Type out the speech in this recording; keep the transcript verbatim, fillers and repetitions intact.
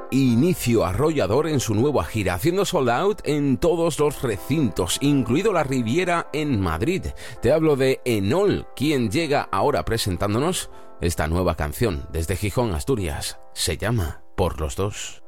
inicio arrollador en su nueva gira, haciendo sold out en todos los recintos, incluido la Riviera en Madrid. Te hablo de Enol, quien llega ahora presentándonos esta nueva canción desde Gijón, Asturias. Se llama Por los dos.